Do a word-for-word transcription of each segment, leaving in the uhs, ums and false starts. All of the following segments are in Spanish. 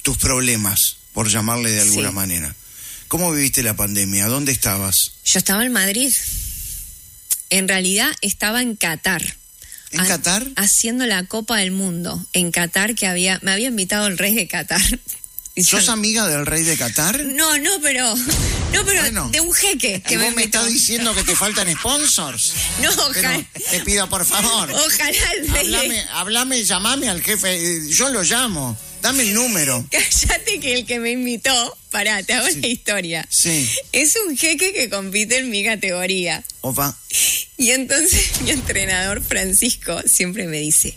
tus problemas, por llamarle de alguna sí. manera. ¿Cómo viviste la pandemia? ¿Dónde estabas? Yo estaba en Madrid. En realidad estaba en Qatar. ¿En ha- Qatar? Haciendo la Copa del Mundo. En Qatar, que había me había invitado el rey de Qatar. Y yo- ¿Sos amiga del rey de Qatar? No, no, pero... No, pero Bueno, de un jeque que ¿Y me vos me invitó. estás diciendo que te faltan sponsors? No, Pero ojalá... te pido, por favor, Ojalá el rey... hablame, hablame, llamame al jefe, eh, yo lo llamo, dame el número. Cállate que el que me invitó... Pará, te hago Sí. la historia. Sí, Es un jeque que compite en mi categoría. opa. Y entonces mi entrenador Francisco siempre me dice,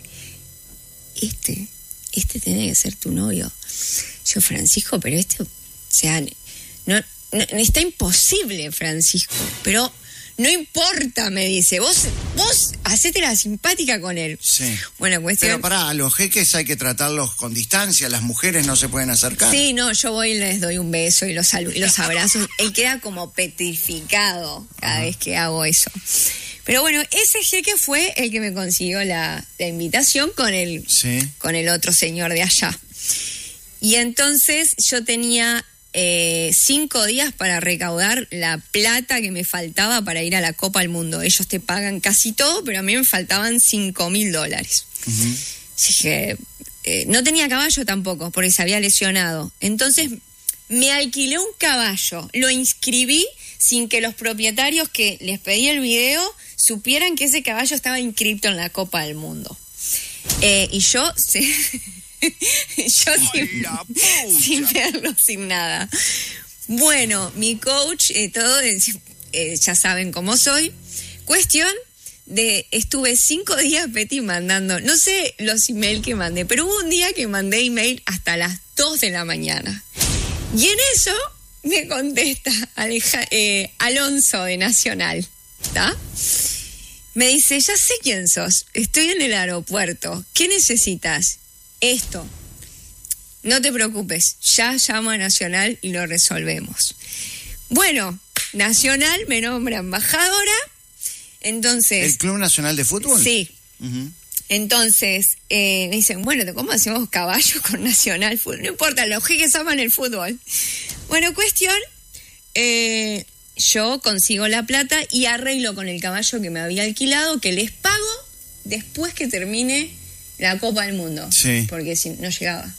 este, este tiene que ser tu novio. Yo, Francisco, pero este, o sea, no, no, está imposible, Francisco, pero no importa, me dice, vos, vos hacete la simpática con él. Sí. Bueno, cuestión... Pero pará, a los jeques hay que tratarlos con distancia, las mujeres no se pueden acercar. Sí, no, yo voy y les doy un beso y los, salu- y los abrazo. Él queda como petrificado cada Ajá. vez que hago eso. Pero bueno, ese jeque fue el que me consiguió la, la invitación con el, Sí. con el otro señor de allá. Y entonces yo tenía eh, cinco días para recaudar la plata que me faltaba para ir a la Copa del Mundo. Ellos te pagan casi todo, pero a mí me faltaban cinco mil dólares. Ujú. Dije, eh, no tenía caballo tampoco, porque se había lesionado. Entonces me alquilé un caballo, lo inscribí sin que los propietarios que les pedí el video supieran que ese caballo estaba inscrito en la Copa del Mundo. Eh, y yo, sí, yo sin, sin verlo, sin nada. Bueno, mi coach, eh, todo, eh, ya saben cómo soy. Cuestión de, estuve cinco días, Betty, mandando, no sé los emails que mandé, pero hubo un día que mandé email hasta las dos de la mañana. Y en eso me contesta Aleja, eh, Alonso de Nacional, ¿está? Me dice, ya sé quién sos, estoy en el aeropuerto, ¿qué necesitas? Esto. No te preocupes, ya llamo a Nacional y lo resolvemos. Bueno, Nacional me nombra embajadora, entonces... ¿El Club Nacional de Fútbol? Sí. Ujú. Entonces, eh, me dicen, bueno, ¿cómo hacemos caballo con Nacional Fútbol? No importa, los jeques aman el fútbol. Bueno, cuestión, eh, yo consigo la plata y arreglo con el caballo que me había alquilado, que les pago después que termine la Copa del Mundo. Sí. Porque si no llegaba.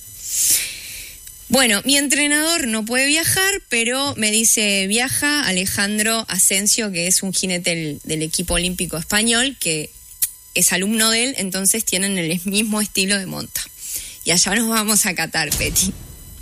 Bueno, mi entrenador no puede viajar, pero me dice, viaja Alejandro Asensio, que es un jinete del, del equipo olímpico español, que es alumno de él, entonces tienen el mismo estilo de monta. Y allá nos vamos a Qatar, Betty.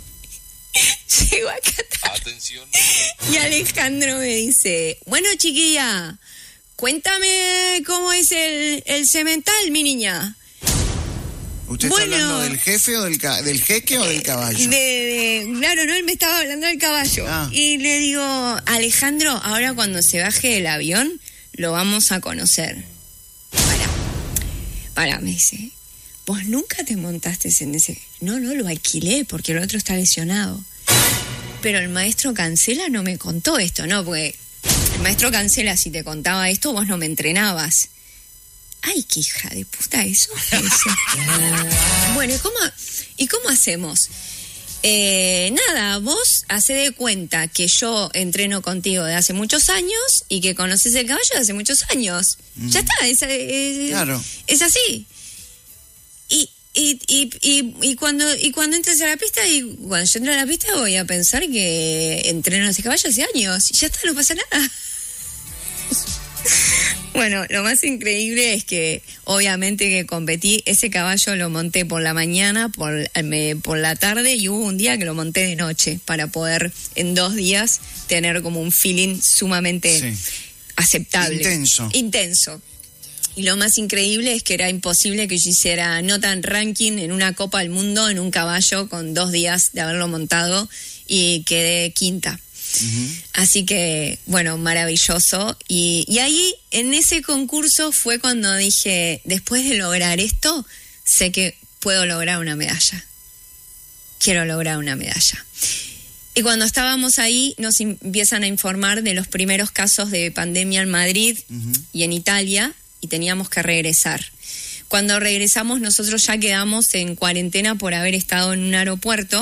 Llego a Qatar. Atención. Y Alejandro me dice, bueno, chiquilla, cuéntame cómo es el, el semental, mi niña. ¿Usted Bueno. está hablando del jefe o del, ca- del jeque o del caballo? De, de- claro, no, él me estaba hablando del caballo. Ah. Y le digo, Alejandro, ahora cuando se baje del avión, lo vamos a conocer. Para, para, me dice, ¿vos nunca te montaste en ese? No, no, lo alquilé porque el otro está lesionado. Pero el maestro Cancela no me contó esto, ¿no? Porque el maestro Cancela, si te contaba esto, vos no me entrenabas. Ay, qué hija de puta eso. Bueno, ¿y cómo, ¿y cómo hacemos? Eh, nada, vos hacé de cuenta que yo entreno contigo de hace muchos años y que conoces el caballo de hace muchos años. Mm. Ya está, es, es, Claro. es así. Y, y, y, y, y cuando y cuando entres a la pista, y cuando yo entre a la pista voy a pensar que entreno a ese caballo hace años. Y ya está, no pasa nada. Bueno, lo más increíble es que obviamente que competí, ese caballo lo monté por la mañana, por, me, por la tarde, y hubo un día que lo monté de noche para poder en dos días tener como un feeling sumamente Sí. aceptable. Intenso. Intenso. Y lo más increíble es que era imposible que yo hiciera nota en ranking en una Copa del Mundo en un caballo con dos días de haberlo montado y quedé quinta. Ujú. Así que, bueno, maravilloso. Y, y ahí, en ese concurso, fue cuando dije, después de lograr esto, sé que puedo lograr una medalla. Quiero lograr una medalla. Y cuando estábamos ahí, nos empiezan a informar de los primeros casos de pandemia en Madrid Ujú. y en Italia, y teníamos que regresar. Cuando regresamos, nosotros ya quedamos en cuarentena por haber estado en un aeropuerto.